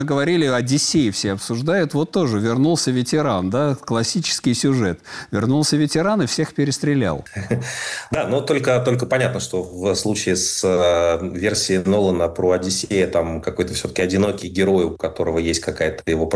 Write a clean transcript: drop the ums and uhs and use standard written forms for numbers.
Говорили, «Одиссей» все обсуждают, вот тоже вернулся ветеран, да, классический сюжет. Вернулся ветеран и всех перестрелял. Да, но только понятно, что в случае с версией Нолана про Одиссея там какой-то все-таки одинокий герой, у которого есть какая-то его